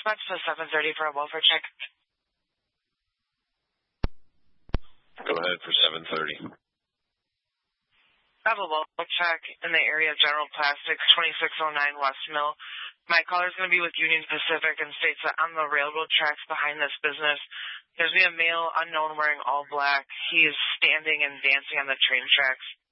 dispatch to 730 for a welfare check. Go ahead for 730. I have a welfare check in the area of General Plastics, 2609 West Mill. My caller is going to be with Union Pacific and states that on the railroad tracks behind this business, there's a male unknown wearing all black. He is standing and dancing on the train tracks.